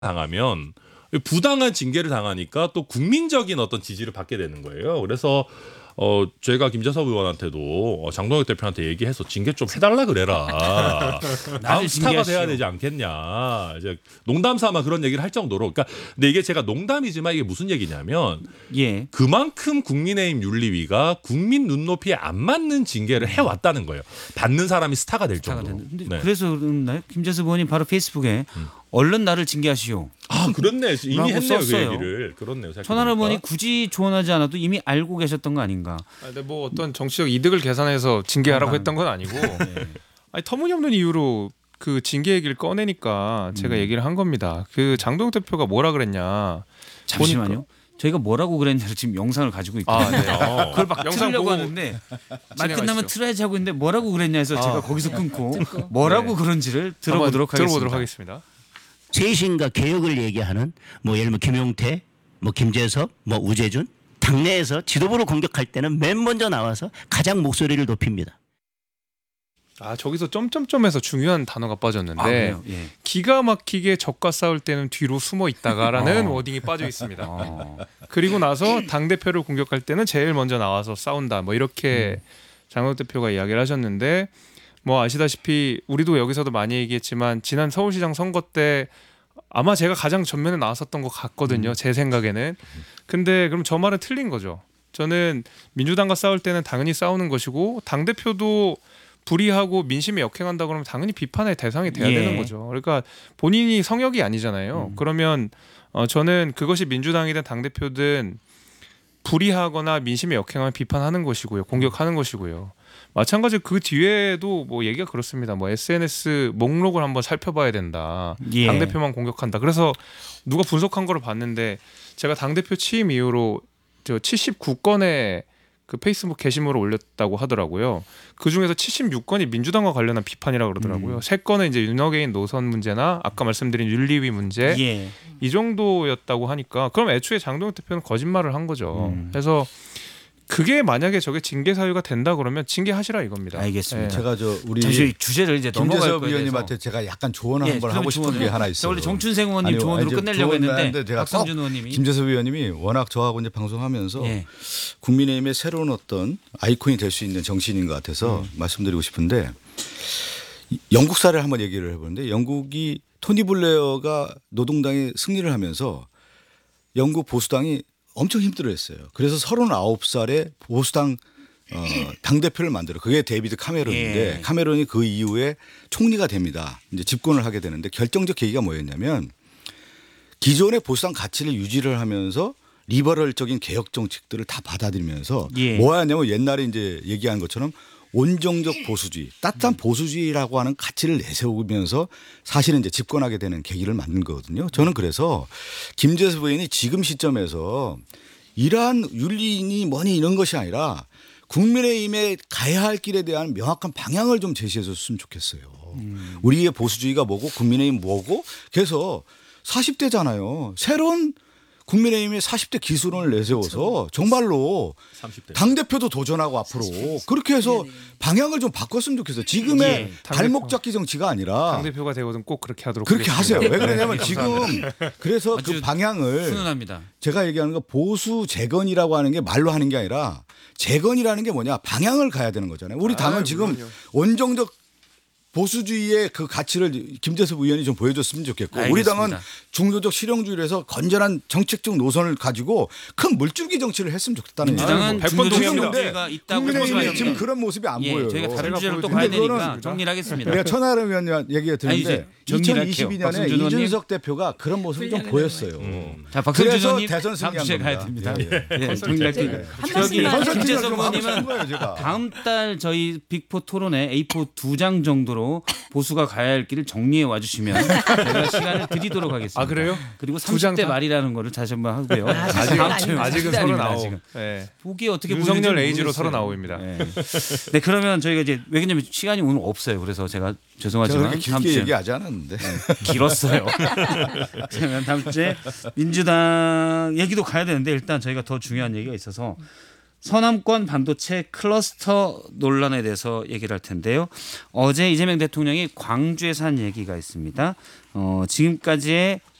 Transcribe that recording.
당하면 부당한 징계를 당하니까 또 국민적인 어떤 지지를 받게 되는 거예요. 그래서 제가 김재섭 의원한테도 장동혁 대표한테 얘기해서 징계 좀 해달라 그래라. 다음 스타가 돼야 되지 않겠냐. 이제 농담 삼아 그런 얘기를 할 정도로. 그러니까 근데 이게 제가 농담이지만 이게 무슨 얘기냐면 그만큼 국민의힘 윤리위가 국민 눈높이에 안 맞는 징계를 해왔다는 거예요. 받는 사람이 스타가 될 정도로. 네. 그래서 그런가요? 김재섭 의원이 바로 페이스북에 얼른 나를 징계하시오. 아, 그렇네. 이미 했네요. 그 얘기를. 그렇네요. 천하람 의원이 굳이 조언하지 않아도 이미 알고 계셨던 거 아닌가. 근데 뭐 어떤 정치적 이득을 계산해서 징계하라고 했던 건 아니고 아니, 터무니없는 이유로 그 징계 얘기를 꺼내니까 제가 얘기를 한 겁니다. 그 장동혁 대표가 뭐라 그랬냐. 잠시만요. 보니까. 저희가 뭐라고 그랬냐를 지금 영상을 가지고 있거든요. 네. 그걸 막 틀려고 하는데 말 끝나면 틀어야지 하고 있는데 뭐라고 그랬냐 해서 제가 거기서 끊고 뭐라고 그런지를 들어보도록 하겠습니다. 쇄신과 개혁을 얘기하는 뭐 예를 들면 김용태, 뭐 김재섭, 뭐 우재준 당내에서 지도부를 공격할 때는 맨 먼저 나와서 가장 목소리를 높입니다. 저기서 점점점에서 중요한 단어가 빠졌는데 기가 막히게 적과 싸울 때는 뒤로 숨어 있다가라는 워딩이 빠져 있습니다. 그리고 나서 당대표를 공격할 때는 제일 먼저 나와서 싸운다. 뭐 이렇게 장동혁 대표가 이야기를 하셨는데 뭐 아시다시피 우리도 여기서도 많이 얘기했지만 지난 서울시장 선거 때 아마 제가 가장 전면에 나왔었던 것 같거든요. 제 생각에는. 근데 그럼 저 말은 틀린 거죠. 저는 민주당과 싸울 때는 당연히 싸우는 것이고 당대표도 불의하고 민심에 역행한다 그러면 당연히 비판의 대상이 돼야 되는 거죠. 그러니까 본인이 성역이 아니잖아요. 그러면 저는 그것이 민주당이든 당대표든 불의하거나 민심에 역행하면 비판하는 것이고요. 공격하는 것이고요. 마찬가지로 그 뒤에도 뭐 얘기가 그렇습니다. 뭐 SNS 목록을 한번 살펴봐야 된다. 당대표만 공격한다. 그래서 누가 분석한 거를 봤는데 제가 당대표 취임 이후로 79건의 그 페이스북 게시물을 올렸다고 하더라고요. 그 중에서 76건이 민주당과 관련한 비판이라고 그러더라고요. 3건은 이제 윤어게인 노선 문제나 아까 말씀드린 윤리위 문제 이 정도였다고 하니까 그럼 애초에 장동혁 대표는 거짓말을 한 거죠. 그래서 그게 만약에 저게 징계 사유가 된다 그러면 징계하시라 이겁니다. 알겠습니다. 제가 우리 주제를 이제 넘어갈 김재섭 의원님한테 제가 약간 조언을 한번 하고 싶은 게 하나 있어요. 원래 정춘생 의원님 조언으로 끝내려고 했는데 박성준 의원님이 김재섭 의원님이 워낙 저하고 이제 방송하면서 국민의힘의 새로운 어떤 아이콘이 될 수 있는 정치인인 것 같아서 말씀드리고 싶은데 영국 사례를 한번 얘기를 해보는데 영국이 토니 블레어가 노동당이 승리를 하면서 영국 보수당이 엄청 힘들어했어요. 그래서 39살에 보수당 당대표를 만들어. 그게 데이비드 카메론인데 카메론이 그 이후에 총리가 됩니다. 이제 집권을 하게 되는데 결정적 계기가 뭐였냐면 기존의 보수당 가치를 유지를 하면서 리버럴적인 개혁 정책들을 다 받아들이면서 뭐였냐면 옛날에 이제 얘기한 것처럼 온정적 보수주의, 따뜻한 보수주의라고 하는 가치를 내세우면서 사실은 이제 집권하게 되는 계기를 만든 거거든요. 저는 그래서 김재섭 의원이 지금 시점에서 이러한 윤리니 뭐니 이런 것이 아니라 국민의힘에 가야 할 길에 대한 명확한 방향을 좀 제시해 줬으면 좋겠어요. 우리의 보수주의가 뭐고 국민의힘 뭐고 그래서 40대잖아요. 새로운 국민의힘이 40대 기술원을 내세워서 정말로 당대표도 도전하고 앞으로 그렇게 해서 방향을 좀 바꿨으면 좋겠어요. 지금의 발목 잡기 정치가 아니라 당대표가 되거든 꼭 그렇게 하도록 그렇게 하겠습니다. 하세요. 왜 그러냐면 지금 그래서 그 방향을 훈훈합니다. 제가 얘기하는 거 보수 재건이라고 하는 게 말로 하는 게 아니라 재건이라는 게 뭐냐 방향을 가야 되는 거잖아요. 우리 당은 지금 원정적 보수주의의 그 가치를 김재섭 의원이 좀 보여줬으면 좋겠고 알겠습니다. 우리 당은 중도적 실용주의를 해서 건전한 정책적 노선을 가지고 큰 물줄기 정치를 했으면 좋겠다는 민주당은 100번 중도적 동의합니다. 실용주의가 있다고 국민의힘이 지금 그런 모습이 안 보여요. 저희가 다른 주제로 또 가야 되니까 정리를 하겠습니다. 내가 천하람 의원 얘기가 드는데 정리를 2022년에 이준석 대표가 그런 모습을 좀 보였어요. 자, 박성준 그래서 의원님 대선 다음 승리한 주에 가야 겁니다. 됩니다. 정리할게요. 저기 김재섭 의원님은 다음 달 저희 빅4 토론회 A4 2장 정도로 보수가 가야 할 길을 정리해 와주시면 제가 시간을 드리도록 하겠습니다. 아 그래요? 그리고 두 장 30대 말이라는 거를 다시 한번 하고요. 아직은 39. 보기 어떻게 윤석열 보이는지 에이지로 모르겠어요. 39입니다. 네 그러면 저희가 이제 왜냐면 시간이 오늘 없어요. 그래서 제가 죄송하지만 제가 다음 길게 주에 얘기하지 않았는데 길었어요. 그러면 다음 주에 민주당 얘기도 가야 되는데 일단 저희가 더 중요한 얘기가 있어서 서남권 반도체 클러스터 논란에 대해서 얘기를 할 텐데요. 어제 이재명 대통령이 광주에서 한 얘기가 있습니다. 지금까지의